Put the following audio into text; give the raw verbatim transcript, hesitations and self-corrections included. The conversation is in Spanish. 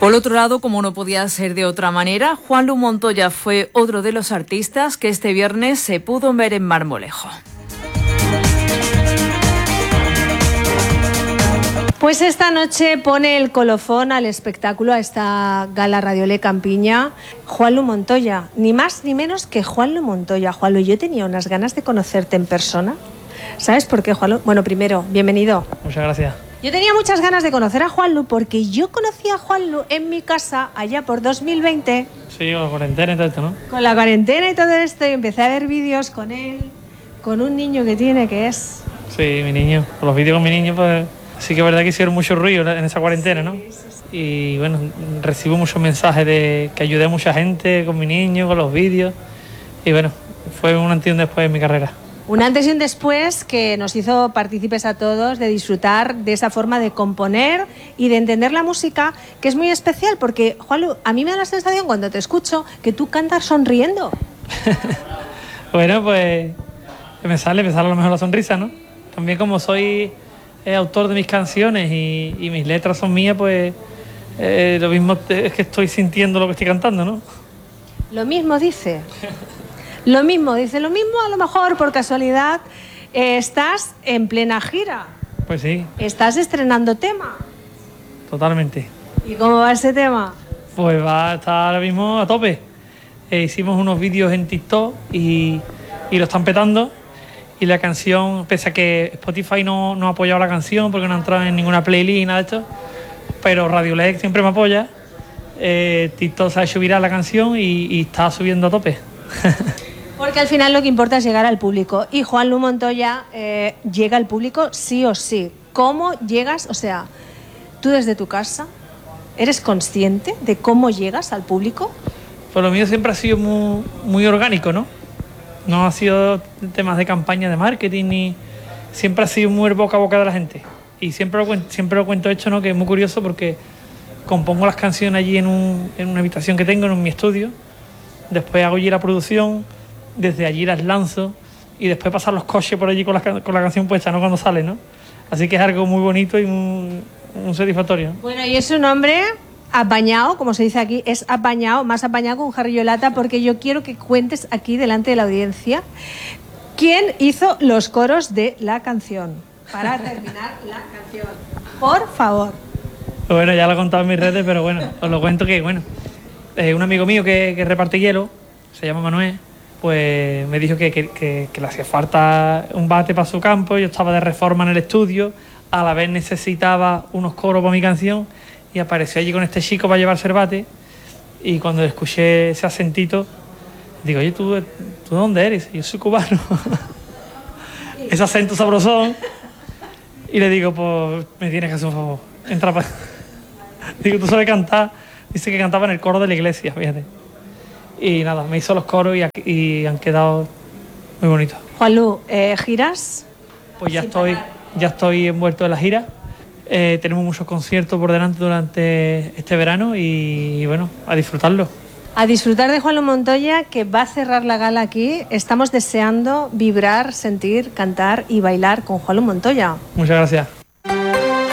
Por otro lado, como no podía ser de otra manera, Juanlu Montoya fue otro de los artistas que este viernes se pudo ver en Marmolejo. Pues esta noche pone el colofón al espectáculo, a esta gala Radiolé Campiña, Juanlu Montoya, ni más ni menos que Juanlu Montoya. Juanlu, yo tenía unas ganas de conocerte en persona. ¿Sabes por qué, Juanlu? Bueno, primero, bienvenido. Muchas gracias. Yo tenía muchas ganas de conocer a Juanlu porque yo conocí a Juanlu en mi casa allá por dos mil veinte. Sí, con la cuarentena y todo esto, ¿no? Con la cuarentena y todo esto, y empecé a ver vídeos con él, con un niño que tiene, que es... Sí, mi niño. Con los vídeos con mi niño, pues... Sí que es verdad que hicieron mucho ruido en esa cuarentena, ¿no? Sí, sí, sí. Y bueno, recibo muchos mensajes de que ayudé a mucha gente con mi niño, con los vídeos. Y bueno, fue un antes y un después en mi carrera. Un antes y un después que nos hizo partícipes a todos de disfrutar de esa forma de componer y de entender la música, que es muy especial, porque, Juanlu, a mí me da la sensación cuando te escucho que tú cantas sonriendo. Bueno, pues me sale, me sale a lo mejor la sonrisa, ¿no? También como soy... es autor de mis canciones y, y mis letras son mías, pues eh, lo mismo es que estoy sintiendo lo que estoy cantando, ¿no? Lo mismo dice. Lo mismo dice. Lo mismo a lo mejor por casualidad eh, estás en plena gira. Pues sí. Estás estrenando tema. Totalmente. ¿Y cómo va ese tema? Pues va a estar ahora mismo a tope. Eh, hicimos unos vídeos en TikTok y, y lo están petando. Y la canción, pese a que Spotify no, no ha apoyado la canción porque no ha entrado en ninguna playlist y nada de esto, pero Radiolé siempre me apoya, eh, TikTok se ha hecho viral la canción y, y está subiendo a tope. Porque al final lo que importa es llegar al público. Y Juanlu Montoya eh, llega al público sí o sí. ¿Cómo llegas? O sea, tú desde tu casa, ¿eres consciente de cómo llegas al público? Pues lo mío siempre ha sido muy, muy orgánico, ¿no? No ha sido temas de campaña de marketing, ni siempre ha sido muy boca a boca de la gente. Y siempre lo cuento, siempre lo cuento esto, ¿no? Que es muy curioso porque compongo las canciones allí en, un, en una habitación que tengo, en mi estudio. Después hago allí la producción, desde allí las lanzo y después pasan los coches por allí con la, con la canción puesta, ¿no? Cuando sale, ¿no? Así que es algo muy bonito y muy, muy satisfactorio, ¿no? Bueno, y es un hombre apañado, como se dice aquí, es apañado, más apañado que un jarrillo de lata, porque yo quiero que cuentes aquí delante de la audiencia quién hizo los coros de la canción, para terminar la canción. Por favor. Bueno, ya lo he contado en mis redes, pero bueno, os lo cuento que, bueno, eh, un amigo mío que, que reparte hielo, se llama Manuel, pues me dijo que, que, que, que le hacía falta un bate para su campo. Yo estaba de reforma en el estudio, a la vez necesitaba unos coros para mi canción, y apareció allí con este chico para llevarse el bate, y cuando escuché ese acentito, digo, oye, ¿tú, ¿tú de dónde eres? Y yo soy cubano. Ese acento sabrosón. Y le digo, pues me tienes que hacer un favor, entra para... Digo, ¿tú sabes cantar? Dice que cantaba en el coro de la iglesia, fíjate. Y nada, me hizo los coros y, y han quedado muy bonitos. Juanlu, ¿eh, giras? Pues ya estoy, ya estoy envuelto en la gira. Eh, tenemos muchos conciertos por delante durante este verano y, y bueno, a disfrutarlo. A disfrutar de Juanlu Montoya, que va a cerrar la gala aquí. Estamos deseando vibrar, sentir, cantar y bailar con Juanlu Montoya. Muchas gracias.